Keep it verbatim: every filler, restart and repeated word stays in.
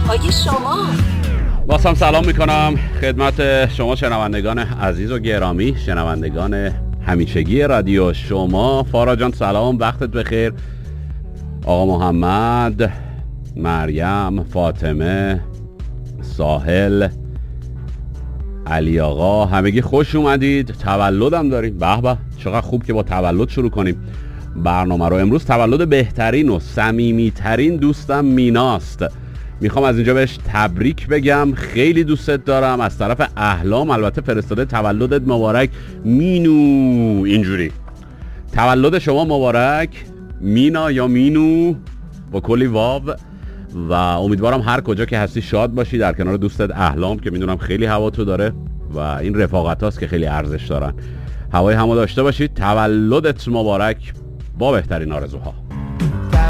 آرزوهای شما. بازم سلام میکنم خدمت شما شنوندگان عزیز و گرامی، شنوندگان همیشگی رادیو شما. فارا جان سلام، وقتت بخیر. آقا محمد، مریم، فاطمه، ساحل، علی آقا، همگی خوش اومدید. تولدم داریم، به به چقدر خوب که با تولد شروع کنیم برنامه رو. امروز تولد بهترین و صمیمیترین دوستم میناست. میخوام از اینجا بهش تبریک بگم، خیلی دوستت دارم. از طرف اهلام البته فرستاده تولدت مبارک مینو. اینجوری تولد شما مبارک مینا یا مینو با کلی واو، و امیدوارم هر کجا که هستی شاد باشی در کنار دوستت اهلام که میدونم خیلی هوا تو داره و این رفاقت هاست که خیلی ارزش دارن. هوای همو داشته باشید. تولدت مبارک با بهترین آرزوها.